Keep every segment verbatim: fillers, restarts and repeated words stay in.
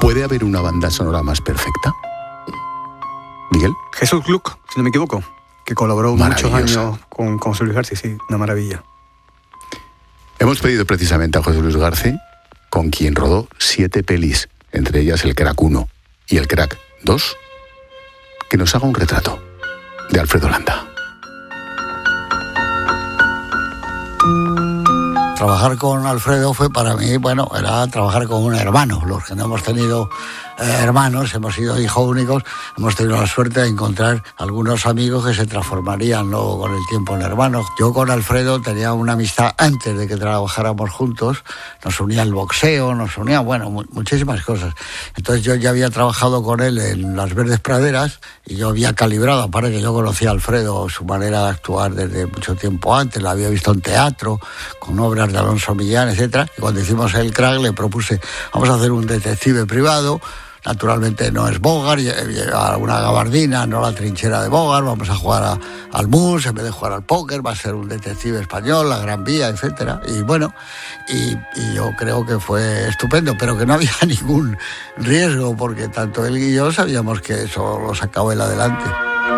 ¿Puede haber una banda sonora más perfecta? ¿Miguel? Jesús Gluck, si no me equivoco, que colaboró muchos años con, con José Luis García, sí, una maravilla. Hemos pedido precisamente a José Luis García, con quien rodó siete pelis, entre ellas El Crack uno y El Crack dos, que nos haga un retrato de Alfredo Landa. Trabajar con Alfredo fue para mí, bueno, era trabajar con un hermano. Los que no hemos tenido eh, hermanos, hemos sido hijos únicos, hemos tenido la suerte de encontrar algunos amigos que se transformarían luego con el tiempo en hermanos. Yo con Alfredo tenía una amistad antes de que trabajáramos juntos, nos unía el boxeo, nos unía, bueno, mu- muchísimas cosas. Entonces yo ya había trabajado con él en Las Verdes Praderas y yo había calibrado, aparte que yo conocía a Alfredo, su manera de actuar desde mucho tiempo antes, la había visto en teatro, con obras de Alonso Millán, etcétera. Y cuando hicimos El Crack le propuse, vamos a hacer un detective privado. Naturalmente no es Bogart, lleva una gabardina, no la trinchera de Bogart, vamos a jugar a, al mus, en vez de jugar al póker, va a ser un detective español, la Gran Vía, etcétera. Y bueno, y, y yo creo que fue estupendo, pero que no había ningún riesgo, porque tanto él y yo sabíamos que eso lo sacaba él adelante.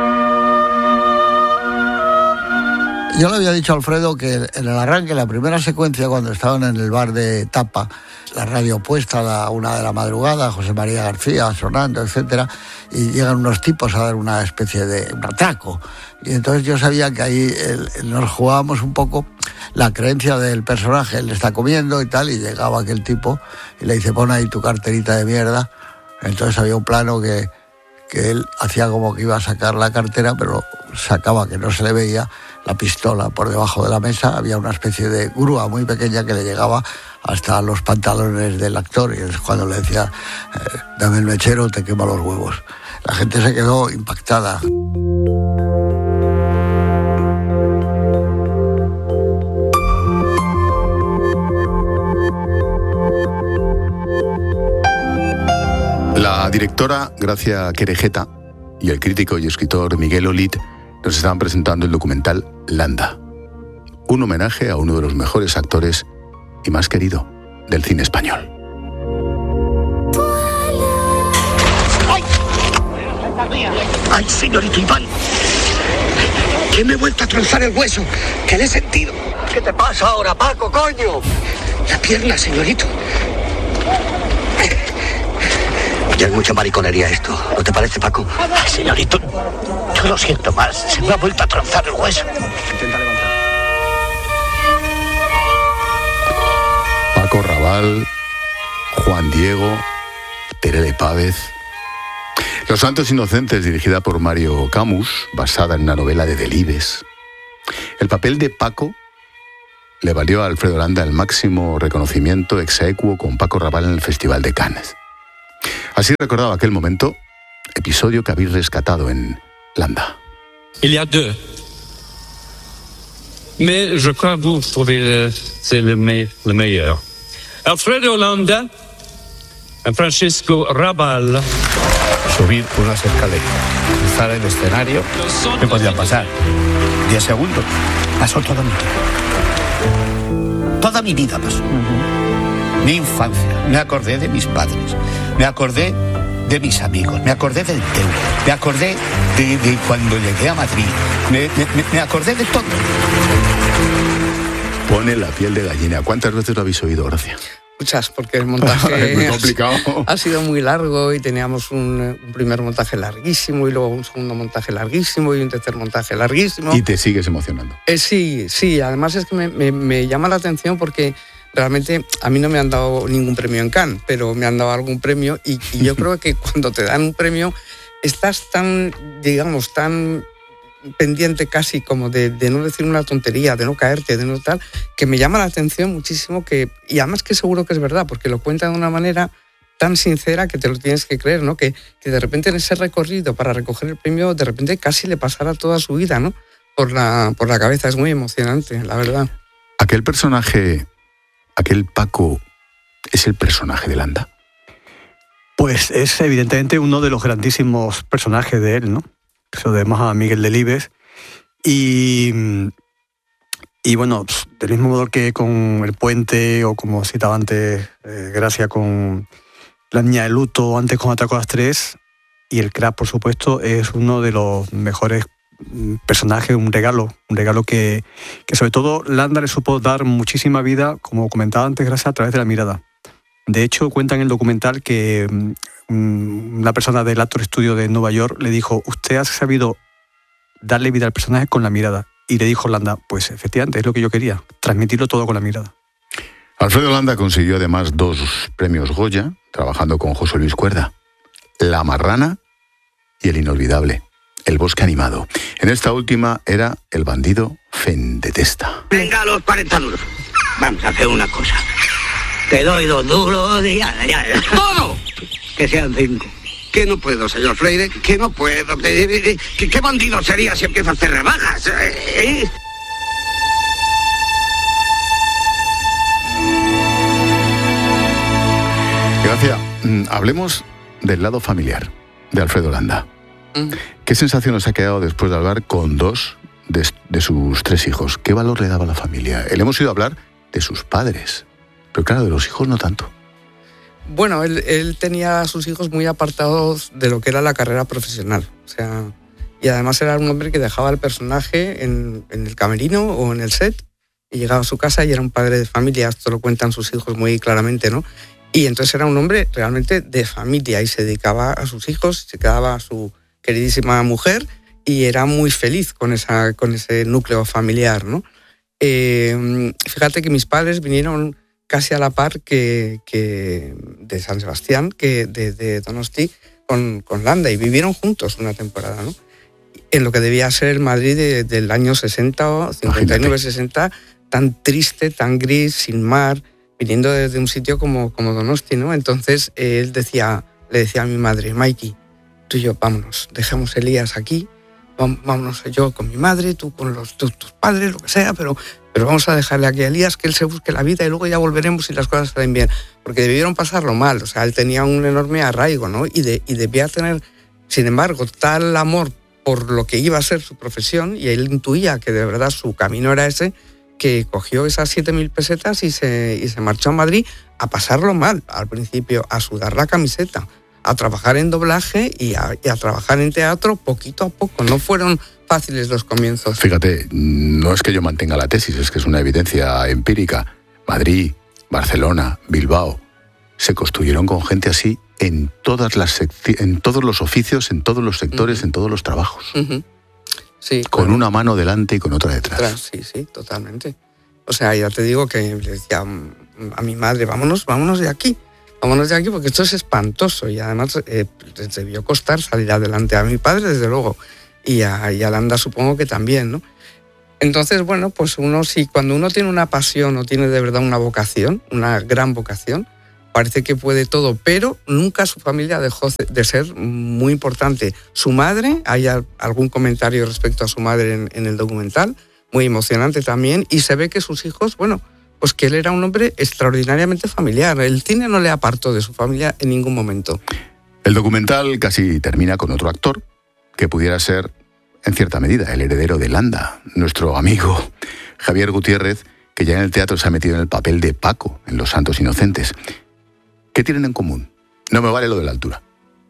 Yo le había dicho a Alfredo que en el arranque, la primera secuencia, cuando estaban en el bar de Tapa, la radio puesta a la una de la madrugada, José María García sonando, etcétera, y llegan unos tipos a dar una especie de un atraco. Y entonces yo sabía que ahí el, el, nos jugábamos un poco la creencia del personaje, él está comiendo y tal, y llegaba aquel tipo y le dice, pon ahí tu carterita de mierda. Entonces había un plano que, que él hacía como que iba a sacar la cartera, pero sacaba, que no se le veía, la pistola por debajo de la mesa. Había una especie de grúa muy pequeña que le llegaba hasta los pantalones del actor, y es cuando le decía, eh, dame el mechero, te quema los huevos. La gente se quedó impactada. La directora Gracia Querejeta y el crítico y escritor Miguel Olit nos estaban presentando el documental Landa, un homenaje a uno de los mejores actores y más querido del cine español. ¡Ay! ¡Ay, señorito Iván! Que me he vuelto a trozar el hueso, que le he sentido. ¿Qué te pasa ahora, Paco, coño? La pierna, señorito. Ya es mucha mariconería esto, ¿no te parece, Paco? Ay, señorito, yo lo siento más, se me ha vuelto a trozar el hueso. Intenta levantar. Paco Raval, Juan Diego, Terele Pávez. Los Santos Inocentes, dirigida por Mario Camus, basada en una novela de Delibes. El papel de Paco le valió a Alfredo Landa el máximo reconocimiento ex aequo con Paco Raval en el Festival de Cannes. Así recordaba aquel momento, episodio que habéis rescatado en Landa. Il y a deux. Mais je crois que vous trouvez c'est le, me, le meilleur. Alfredo Landa, Francisco Rabal. Subir unas escaleras, cruzar el escenario, ¿qué podía pasar? diez segundos. Pasó toda mi vida. Toda mi vida pasó. Uh-huh. Mi infancia. Me acordé de mis padres. Me acordé de mis amigos. Me acordé del Teu. Me acordé de, de cuando llegué a Madrid. Me, me, me acordé de todo. Pone la piel de gallina. ¿Cuántas veces lo habéis oído, Gracia? Muchas, porque el montaje es muy complicado. ha sido muy largo y teníamos un, un primer montaje larguísimo y luego un segundo montaje larguísimo y un tercer montaje larguísimo. Y te sigues emocionando. Eh, sí, sí, además es que me, me, me llama la atención porque realmente a mí no me han dado ningún premio en Cannes, pero me han dado algún premio y, y yo creo que cuando te dan un premio estás tan, digamos, tan pendiente casi como de, de no decir una tontería, de no caerte, de no tal, que me llama la atención muchísimo que, y además que seguro que es verdad, porque lo cuenta de una manera tan sincera que te lo tienes que creer, ¿no? Que, que de repente en ese recorrido para recoger el premio, de repente casi le pasará toda su vida, ¿no? Por la, por la cabeza, es muy emocionante, la verdad. Aquel personaje, aquel Paco, ¿es el personaje de Landa? Pues es evidentemente uno de los grandísimos personajes de él, ¿no? Eso además a Miguel Delibes. Y, y bueno, del mismo modo que con El Puente o como citaba antes eh, Gracia con, La niña de luto, antes con Atraco a las tres, y el crack, por supuesto, es uno de los mejores personajes, un regalo, un regalo que, que sobre todo Landa le supo dar muchísima vida, como comentaba antes, gracias a través de la mirada. De hecho, cuenta en el documental que um, una persona del Actor Studio de Nueva York le dijo: usted ha sabido darle vida al personaje con la mirada. Y le dijo Landa: pues efectivamente, es lo que yo quería, transmitirlo todo con la mirada. Alfredo Landa consiguió además dos premios Goya, trabajando con José Luis Cuerda: La Marrana y el inolvidable El Bosque Animado. En esta última era el bandido Fendetesta. Venga, los cuarenta duros. Vamos a hacer una cosa. Te doy dos duros y ya, ya, ya. ¡Todo! Que sean cinco. Que no puedo, señor Freire, que no puedo. ¿Qué, qué bandido sería si empiezo a hacer rebajas? ¿Eh? Gracias. Hablemos del lado familiar de Alfredo Landa. Mm. ¿Qué sensación os ha quedado después de hablar con dos de, de sus tres hijos? ¿Qué valor le daba a la familia? Le hemos oído hablar de sus padres, pero claro, de los hijos no tanto. Bueno, él, él tenía a sus hijos muy apartados de lo que era la carrera profesional. O sea, y además era un hombre que dejaba el personaje en, en el camerino o en el set y llegaba a su casa y era un padre de familia. Esto lo cuentan sus hijos muy claramente, ¿no? Y entonces era un hombre realmente de familia y se dedicaba a sus hijos, se quedaba a su queridísima mujer y era muy feliz con, esa, con ese núcleo familiar, ¿no? Eh, fíjate que mis padres vinieron casi a la par que, que de San Sebastián, que de, de Donosti, con, con Landa, y vivieron juntos una temporada, ¿no? En lo que debía ser el Madrid de, del año sesenta o cincuenta y nueve sesenta, tan triste, tan gris, sin mar, viniendo desde un sitio como, como Donosti, ¿no? Entonces eh, él decía, le decía a mi madre: Mikey, tú y yo, vámonos, dejemos a Elías aquí, vámonos yo con mi madre, tú con los, tus, tus padres, lo que sea, pero, pero vamos a dejarle aquí a Elías, que él se busque la vida y luego ya volveremos y las cosas salen bien. Porque debieron pasarlo mal, o sea, él tenía un enorme arraigo, ¿no? Y, de, y debía tener, sin embargo, tal amor por lo que iba a ser su profesión, y él intuía que de verdad su camino era ese, que cogió esas siete mil pesetas y se, y se marchó a Madrid a pasarlo mal al principio, a sudar la camiseta, a trabajar en doblaje y a, y a trabajar en teatro poquito a poco. No fueron fáciles los comienzos. Fíjate, no es que yo mantenga la tesis, es que es una evidencia empírica. Madrid, Barcelona, Bilbao, se construyeron con gente así en todas las secci- en todos los oficios, en todos los sectores, uh-huh. en todos los trabajos. Uh-huh. Sí, con claro. Una mano delante y con otra detrás. detrás. Sí, sí, totalmente. O sea, ya te digo que le decía a mi madre: vámonos, vámonos de aquí. Vámonos de aquí porque esto es espantoso. Y además eh, les debió costar salir adelante. A mi padre, desde luego. Y a, y a Landa supongo que también, ¿no? Entonces, bueno, pues uno, si cuando uno tiene una pasión o tiene de verdad una vocación, una gran vocación, parece que puede todo, pero nunca su familia dejó de ser muy importante. Su madre, hay algún comentario respecto a su madre en, en el documental, muy emocionante también, y se ve que sus hijos, bueno, pues que él era un hombre extraordinariamente familiar. El cine no le apartó de su familia en ningún momento. El documental casi termina con otro actor que pudiera ser, en cierta medida, el heredero de Landa, nuestro amigo Javier Gutiérrez, que ya en el teatro se ha metido en el papel de Paco en Los Santos Inocentes. ¿Qué tienen en común? No me vale lo de la altura.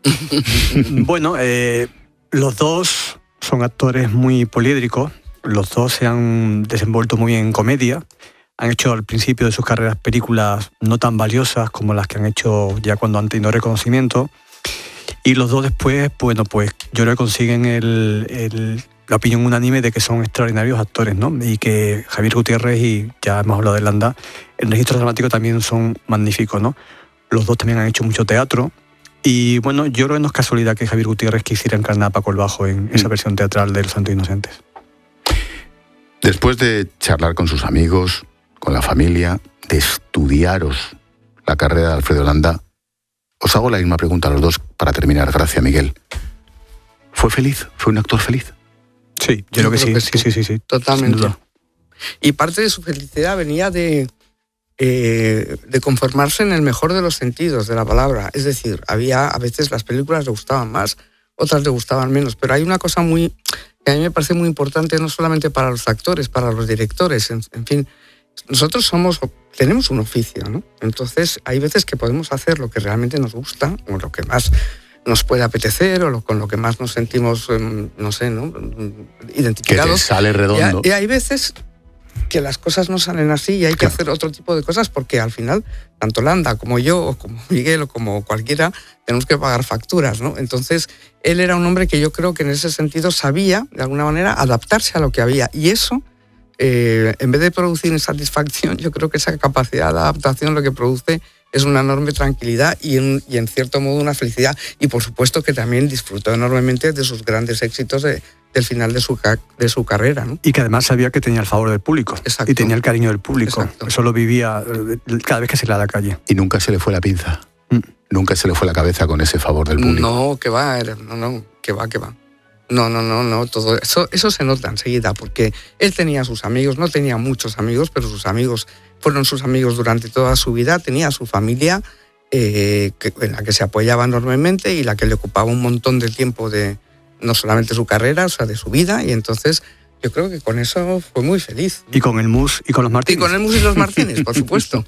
Bueno, eh, los dos son actores muy poliédricos, los dos se han desenvuelto muy bien en comedia, han hecho al principio de sus carreras películas no tan valiosas como las que han hecho ya cuando han tenido reconocimiento, y los dos después, bueno, pues yo creo que consiguen el, el, la opinión unánime de que son extraordinarios actores, ¿no? Y que Javier Gutiérrez, y ya hemos hablado de Landa, el registro dramático también son magníficos, ¿no? Los dos también han hecho mucho teatro. Y bueno, yo creo que no es casualidad que Javier Gutiérrez quisiera encarnar a Paco el Bajo en esa versión teatral de Los Santos Inocentes. Después de charlar con sus amigos, con la familia, de estudiaros la carrera de Alfredo Landa, os hago la misma pregunta a los dos para terminar. Gracias, Miguel. ¿Fue feliz? ¿Fue un actor feliz? Sí, yo, yo creo, que, creo sí, que sí, sí, sí, sí. Totalmente. Y parte de su felicidad venía de... Eh, de conformarse en el mejor de los sentidos de la palabra. Es decir, había a veces las películas le gustaban más, otras le gustaban menos, pero hay una cosa muy que a mí me parece muy importante, no solamente para los actores, para los directores, en, en fin, nosotros somos, tenemos un oficio, ¿no? Entonces hay veces que podemos hacer lo que realmente nos gusta o lo que más nos puede apetecer o lo, con lo que más nos sentimos, no sé, ¿no? Identificados. Que te sale redondo. Y, y hay veces que las cosas no salen así y hay que claro. hacer otro tipo de cosas porque al final, tanto Landa como yo, o como Miguel, o como cualquiera, tenemos que pagar facturas, ¿no? Entonces, él era un hombre que yo creo que en ese sentido sabía, de alguna manera, adaptarse a lo que había. Y eso, eh, en vez de producir insatisfacción, yo creo que esa capacidad de adaptación lo que produce es una enorme tranquilidad y en, y en cierto modo una felicidad. Y por supuesto que también disfrutó enormemente de sus grandes éxitos de, del final de su, de su carrera, ¿no? Y que además sabía que tenía el favor del público. Exacto. Y tenía el cariño del público. Exacto. Eso lo vivía cada vez que salía a la calle. Y nunca se le fue la pinza. Mm. Nunca se le fue la cabeza con ese favor del público. No, que va, no, no, que va, que va. No, no, no, no, todo eso, eso se nota enseguida, porque él tenía sus amigos, no tenía muchos amigos, pero sus amigos fueron sus amigos durante toda su vida, tenía su familia eh, que, en la que se apoyaba enormemente y la que le ocupaba un montón de tiempo de no solamente su carrera, o sea, de su vida, y entonces yo creo que con eso fue muy feliz. Y con el Mus y con los Martínez. Y con el Mus y los Martínez, por supuesto.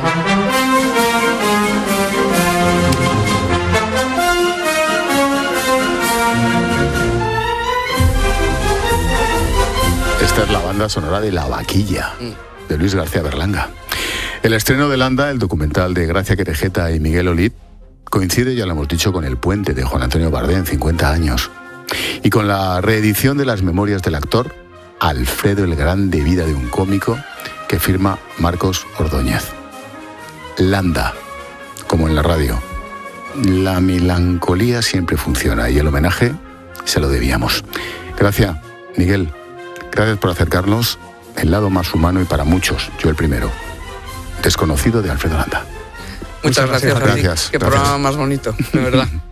Esta es la banda sonora de La Vaquilla, de Luis García Berlanga. El estreno de Landa, el documental de Gracia Querejeta y Miguel Olid, coincide, ya lo hemos dicho, con El Puente de Juan Antonio Bardén, cincuenta años, y con la reedición de las memorias del actor Alfredo el Grande, vida de un cómico, que firma Marcos Ordóñez. Landa, como en la radio. La melancolía siempre funciona y el homenaje se lo debíamos. Gracias, Miguel. Gracias por acercarnos el lado más humano y para muchos, yo el primero, desconocido de Alfredo Landa. Muchas, Muchas gracias, gracias. Qué gracias. programa más bonito, de verdad.